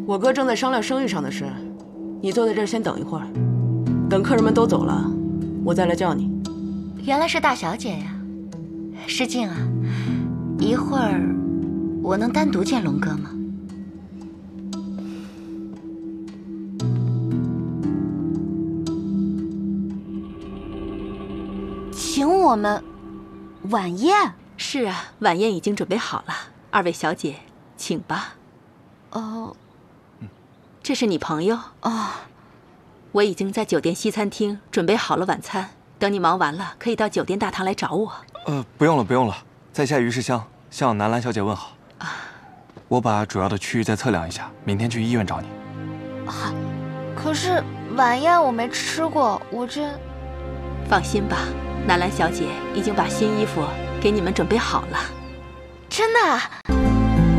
我哥正在商量生意上的事，你坐在这儿先等一会儿，等客人们都走了，我再来叫你。 原来是大小姐呀，诗静啊，一会儿我能单独见龙哥吗？请我们晚宴？ 是啊，晚宴已经准备好了，二位小姐，请吧。 哦， 这是你朋友哦， 我已经在酒店西餐厅准备好了晚餐，等你忙完了，可以到酒店大堂来找我。 不用了，不用了，在下于世香，向南兰小姐问好。我把主要的区域再测量一下，明天去医院找你。 可是晚宴我没吃过，我这…… 放心吧，南兰小姐已经把新衣服给你们准备好了。 真的啊？